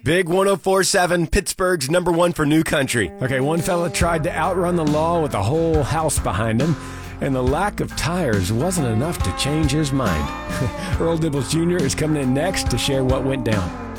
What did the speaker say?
Big 104.7, Pittsburgh's number one for new country. Okay, one fella tried to outrun the law with a whole house behind him, and the lack of tires wasn't enough to change his mind. Earl Dibbles Jr. is coming in next to share what went down.